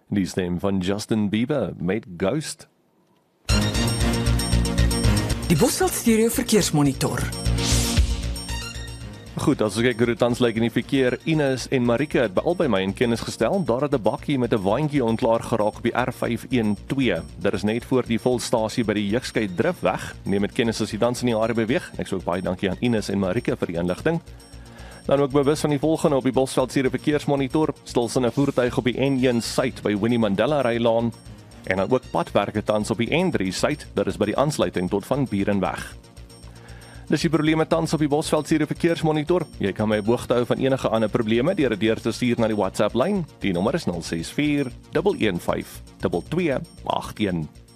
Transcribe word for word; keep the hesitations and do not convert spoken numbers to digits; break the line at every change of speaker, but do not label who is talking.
Die stem van Justin Bieber met Ghost.
Die Bosveld Stereo Verkeersmonitor.
Goed, as ek kyk tans lyk in die verkeer, Ines en Marika het by albei my in kennis gestel, daar het 'n bakkie met 'n waantjie onklaar geraak op die R vyf een twee. Daar is net voor die volstasie by die Jukskei Drifweg. Neem met kennis as jy dans in die area beweeg. Ek sê ook baie dankie aan Ines en Marika vir die inligting. Dan ook bewus van die volgende op die Bosveld Stereo Verkeersmonitor, stilstaande voertuig op die N een suid by Winnie Mandela Rylaan en dan ook padwerke tans op die N drie suid, dit is by die aansluiting tot Van Burenweg. Dis die probleme tans op die Bosveld Stereo Verkeersmonitor. Jy kan my op hoogte hou van enige ander probleme deur dit deur te stuur na die WhatsApp lyn. Die nommer is nul ses vier een een vyf twee twee agt een.